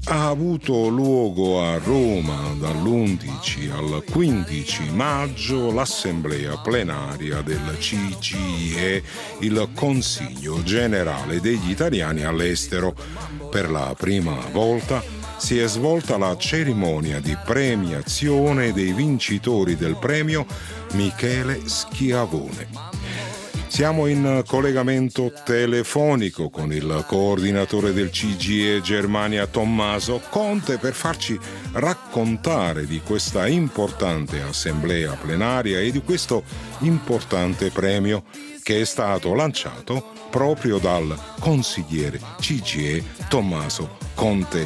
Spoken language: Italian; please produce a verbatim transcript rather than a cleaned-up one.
ha avuto luogo a Roma dall'undici al quindici maggio l'assemblea plenaria del C G I E, il Consiglio Generale degli Italiani all'Estero. Per la prima volta si è svolta la cerimonia di premiazione dei vincitori del premio Michele Schiavone. Siamo in collegamento telefonico con il coordinatore del C G I E Germania, Tommaso Conte, per farci raccontare di questa importante assemblea plenaria e di questo importante premio che è stato lanciato proprio dal consigliere C G I E Tommaso Conte.